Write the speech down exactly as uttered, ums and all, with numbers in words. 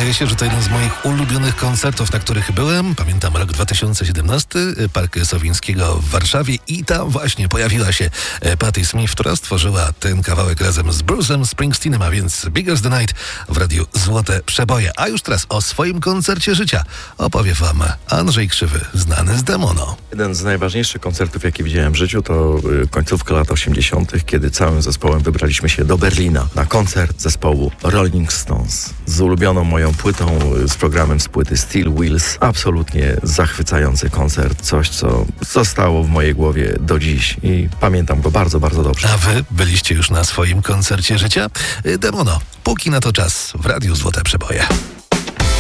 Przyznaję się, że to jeden z moich ulubionych koncertów, na których byłem. Pamiętam rok dwa tysiące siedemnasty, Park Sowińskiego w Warszawie i tam właśnie pojawiła się Patti Smith, która stworzyła ten kawałek razem z Bruce'em Springsteenem, a więc Bigger as the Night w radiu Złote Przeboje. A już teraz o swoim koncercie życia opowie wam Andrzej Krzywy, znany z Demono. Jeden z najważniejszych koncertów, jaki widziałem w życiu, to końcówka lat osiemdziesiątych, kiedy całym zespołem wybraliśmy się do Berlina na koncert zespołu Rolling Stones z ulubioną moją płytą, z programem z płyty Steel Wheels. Absolutnie zachwycający koncert, coś co zostało w mojej głowie do dziś i pamiętam go bardzo, bardzo dobrze. A wy byliście już na swoim koncercie życia? Demono, póki na to czas w radiu Złote Przeboje.